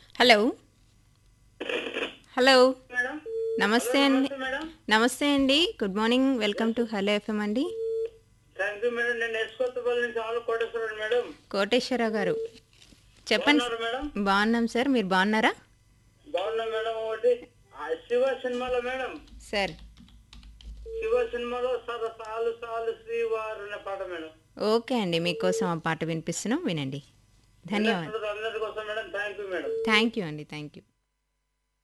Hello. Hello. Madam. Hello, నమస్తే అండి. నమస్తే మేడం. నమస్తే అండి. Good morning. Welcome to hello FM అండి. Thank you madam. నేను ఎస్కొత్తపల్లి నుంచి ఆలు కోటేశ్వరుడు మేడం. కోటేశ్వరరావు గారు చెప్పండి. బాగున్నారు మేడం? బాగున్నాం సార్, మీరు బాగున్నారా? బాగున్నా మేడం. ఒకటి శివ సినిమాలో మేడం, సార్ శివ సినిమాలో సాలు సాలు శ్రీవారు అనే పాట మేడం. ఓకే అండి, మీకోసం ఆ పాట వినిపిస్తున్నాం, వినండి. ధన్యవాదాలు. అందరి కోసం madam. Thank you madam. Thank you అండి, థ్యాంక్ యూ.